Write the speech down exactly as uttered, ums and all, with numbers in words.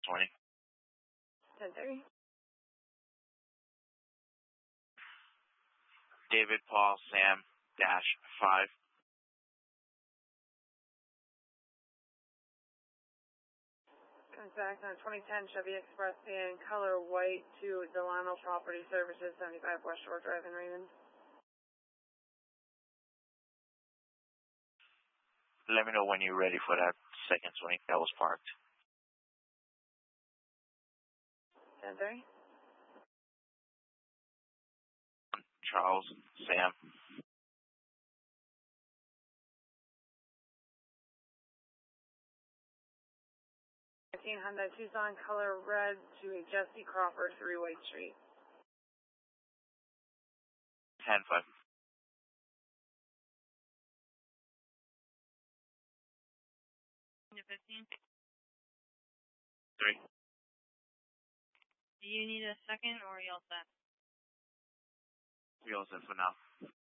twenty. ten thirty. David Paul Sam dash five. Comes back on twenty ten Chevy Express in color white to Delano Property Services, seventy-five West Shore Drive in Raymond. Let me know when you're ready for that second swing that was parked. ten thirty. Charles Sam. nineteen Hyundai Tucson, color red to Jesse Crawford, three White Street. ten five. fifteen. three. Do you need a second or are you all set? We all set for now.